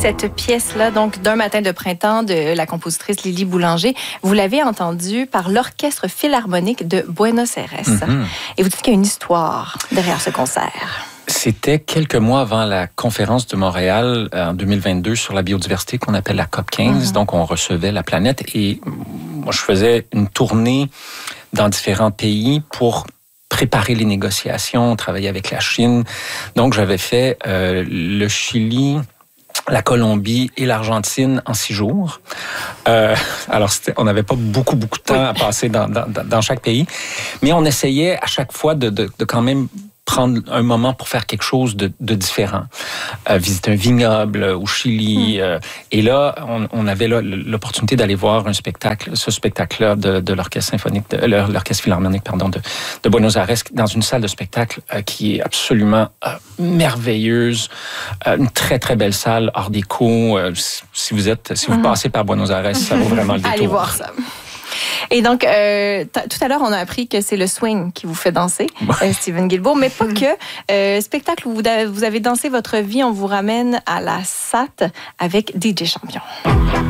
cette pièce-là, donc d'un matin de printemps de la compositrice Lily Boulanger, vous l'avez entendue par l'Orchestre Philharmonique de Buenos Aires. Et vous dites qu'il y a une histoire derrière ce concert. C'était quelques mois avant la conférence de Montréal en 2022 sur la biodiversité qu'on appelle la COP 15. Donc, on recevait la planète et moi, je faisais une tournée dans différents pays pour préparer les négociations, travailler avec la Chine. Donc, j'avais fait le Chili, la Colombie et l'Argentine en 6 jours. Alors, on n'avait pas beaucoup de temps à passer dans chaque pays, mais on essayait à chaque fois de quand même prendre un moment pour faire quelque chose de différent. Visiter un vignoble au Chili. Et là, on avait l'opportunité d'aller voir ce spectacle-là de l'Orchestre symphonique, l'Orchestre philharmonique, de Buenos Aires, dans une salle de spectacle qui est absolument merveilleuse. Une très, très belle salle, art déco. Si vous passez par Buenos Aires, ça vaut vraiment le détour. Allez voir ça. Et donc, tout à l'heure, on a appris que c'est le swing qui vous fait danser, Steven Guilbeault, mais pas que. Spectacle où vous avez dansé votre vie, on vous ramène à la SAT avec DJ Champion.